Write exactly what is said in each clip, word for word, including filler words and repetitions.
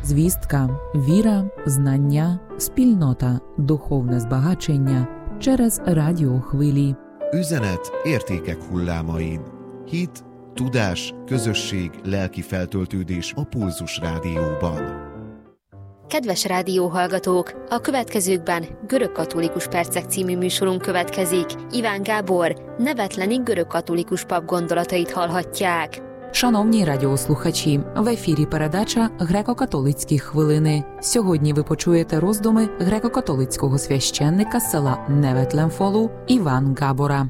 Звістка, віра, знання, спільнота, духовне збагачення через радіохвилі. Üzenet értékek hullámain. Hit, tudás, közösség, lelki feltöltődés a Pulzus Rádióban. Kedves rádióhallgatók, a következőkben Görögkatolikus Percek című műsorunk következik. Iván Gábor nevetlenig görögkatolikus pap gondolatait hallhatják. Шановні радіослухачі, в ефірі передача «Греко-католицькі хвилини». Сьогодні ви почуєте роздуми греко-католицького священника з села Nevetlenfalu Iván Gábora.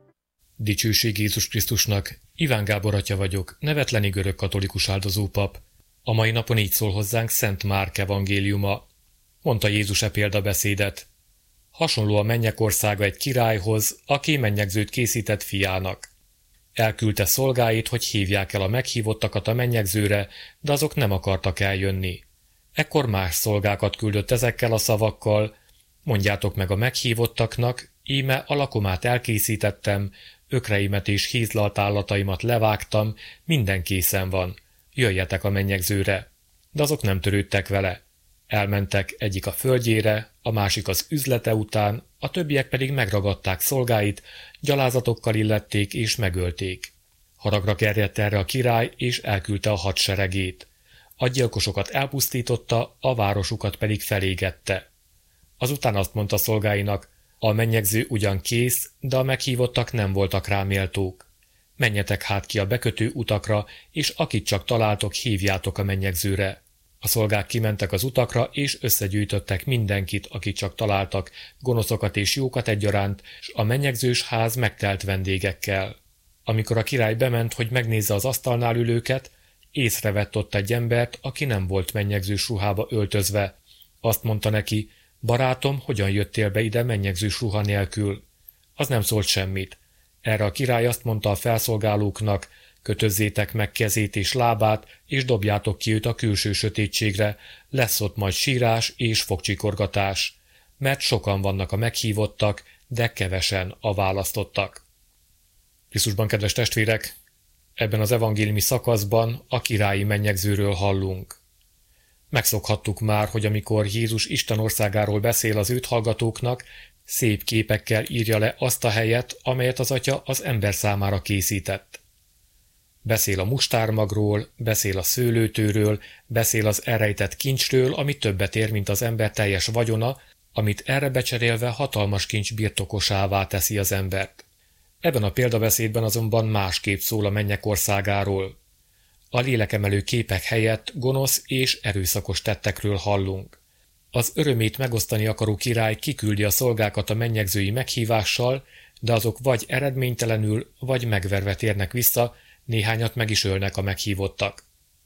Dicsőség Jézus Krisztusnak! Iván Gábor atya vagyok, nevetleni görögkatolikus áldozópap. A mai napon így szól hozzánk Szent Márk evangéliuma. Mondta Jézus e példabeszédet. Hasonló a mennyek országa egy királyhoz, aki mennyegzőt készített fiának. Elküldte szolgáit, hogy hívják el a meghívottakat a mennyegzőre, de azok nem akartak eljönni. Ekkor más szolgákat küldött ezekkel a szavakkal: mondjátok meg a meghívottaknak, íme a lakomát elkészítettem, ökreimet és hízlalt állataimat levágtam, minden készen van. Jöjjetek a mennyegzőre. De azok nem törődtek vele. Elmentek egyik a földjére, a másik az üzlete után, a többiek pedig megragadták szolgáit, gyalázatokkal illették és megölték. Haragra gerjedt erre a király, és elküldte a hadseregét. A gyilkosokat elpusztította, a városukat pedig felégette. Azután azt mondta szolgáinak: a mennyegző ugyan kész, de a meghívottak nem voltak rá méltók. Menjetek hát ki a bekötő utakra, és akit csak találtok, hívjátok a mennyegzőre. A szolgák kimentek az utakra, és összegyűjtöttek mindenkit, akit csak találtak, gonoszokat és jókat egyaránt, s a mennyegzős ház megtelt vendégekkel. Amikor a király bement, hogy megnézze az asztalnál ülőket, észrevett ott egy embert, aki nem volt mennyegzős ruhába öltözve. Azt mondta neki: barátom, hogyan jöttél be ide mennyegzős ruha nélkül? Az nem szólt semmit. Erre a király azt mondta a felszolgálóknak: kötözzétek meg kezét és lábát, és dobjátok ki őt a külső sötétségre, lesz ott majd sírás és fogcsikorgatás, mert sokan vannak a meghívottak, de kevesen a választottak. Krisztusban, kedves testvérek, ebben az evangéliumi szakaszban a királyi mennyegzőről hallunk. Megszokhattuk már, hogy amikor Jézus Isten országáról beszél az őt hallgatóknak, szép képekkel írja le azt a helyet, amelyet az Atya az ember számára készített. Beszél a mustármagról, beszél a szőlőtőről, beszél az elrejtett kincsről, ami többet ér, mint az ember teljes vagyona, amit erre becserélve hatalmas kincs birtokosává teszi az embert. Ebben a példabeszédben azonban másképp szól a mennyek országáról. A lélekemelő képek helyett gonosz és erőszakos tettekről hallunk. Az örömét megosztani akaró király kiküldi a szolgákat a mennyegzői meghívással, de azok vagy eredménytelenül, vagy megverve térnek vissza, néhányat meg is ölnek a meghívottak.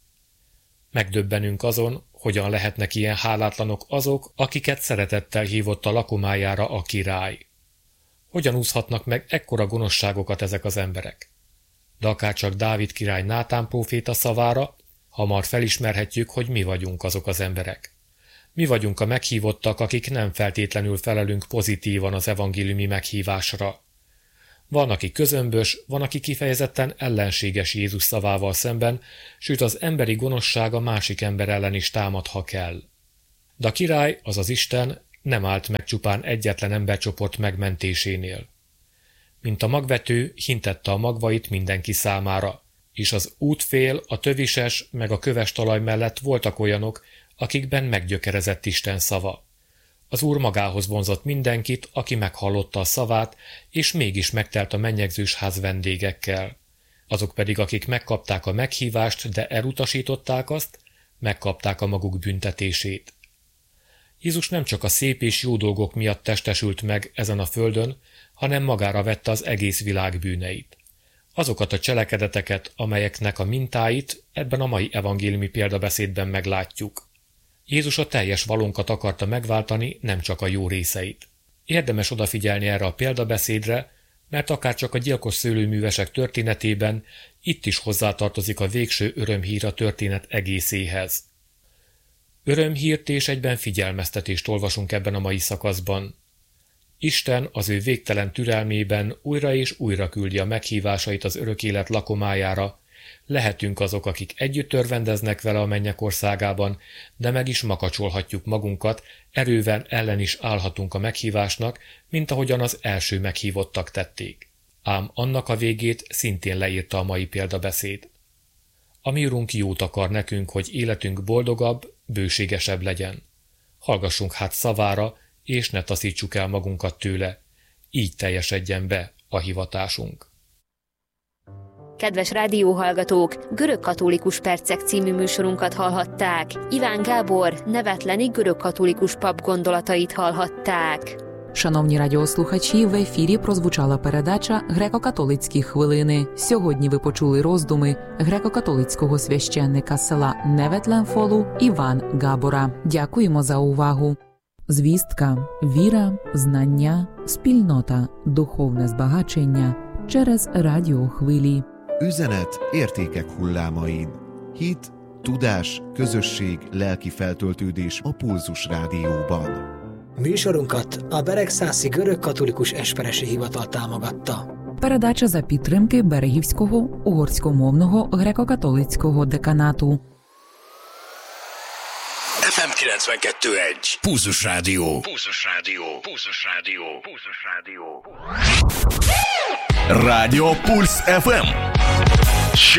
Megdöbbenünk azon, hogyan lehetnek ilyen hálátlanok azok, akiket szeretettel hívott a lakomájára a király. Hogyan úszhatnak meg ekkora gonoszságokat ezek az emberek? De akárcsak Dávid király Nátán próféta szavára, hamar felismerhetjük, hogy mi vagyunk azok az emberek. Mi vagyunk a meghívottak, akik nem feltétlenül felelünk pozitívan az evangéliumi meghívásra. Van, aki közömbös, van, aki kifejezetten ellenséges Jézus szavával szemben, sőt az emberi gonoszság a másik ember ellen is támad, ha kell. De a király, azaz Isten, nem állt meg csupán egyetlen embercsoport megmentésénél. Mint a magvető, hintette a magvait mindenki számára, és az útfél, a tövises meg a köves talaj mellett voltak olyanok, akikben meggyökerezett Isten szava. Az Úr magához vonzott mindenkit, aki meghallotta a szavát, és mégis megtelt a mennyegzős ház vendégekkel. Azok pedig, akik megkapták a meghívást, de elutasították azt, megkapták a maguk büntetését. Jézus nem csak a szép és jó dolgok miatt testesült meg ezen a földön, hanem magára vette az egész világ bűneit. Azokat a cselekedeteket, amelyeknek a mintáit ebben a mai evangéliumi példabeszédben meglátjuk. Jézus a teljes valónkat akarta megváltani, nem csak a jó részeit. Érdemes odafigyelni erre a példabeszédre, mert akárcsak a gyilkos szőlőművesek történetében, itt is hozzátartozik a végső örömhír a történet egészéhez. Örömhírt és egyben figyelmeztetést olvasunk ebben a mai szakaszban. Isten az ő végtelen türelmében újra és újra küldi a meghívásait az örök élet lakomájára, Lehetünk azok, akik együtt örvendeznek vele a mennyek országában, de meg is makacsolhatjuk magunkat, erővel ellen is állhatunk a meghívásnak, mint ahogyan az első meghívottak tették. Ám annak a végét szintén leírta a mai példabeszéd. A mi Urunk jót akar nekünk, hogy életünk boldogabb, bőségesebb legyen. Hallgassunk hát szavára, és ne taszítsuk el magunkat tőle, így teljesedjen be a hivatásunk. Kedves rádióhallgatók, Görögkatolikus Percek című műsorunkat hallhatták. Iván Gábor nevetleni görögkatolikus pap gondolatait hallhatták. Шановні радіослухачі, в ефірі прозвучала передача «Греко-католицькі хвилини». Сьогодні ви почули роздуми греко-католицького священника села Неветленфолу Іван Габора. Дякуємо за увагу. Звістка, віра, знання, спільнота, духовне збагачення через радіохвилі. Üzenet értékek hullámain. Hit, tudás, közösség, lelki feltöltődés a Pulzus Rádióban. Műsorunkat a Beregszászi Görögkatolikus Esperesi Hivatal támogatta. Передача за підтримки Берегівського угорськомовного греко-католицького деканату. еф ем kilencvenkettő egy. Pulzus Rádió. Pulzus Rádió. Pulzus Rádió. Pulzus Rádió. Rádió Puls ef em.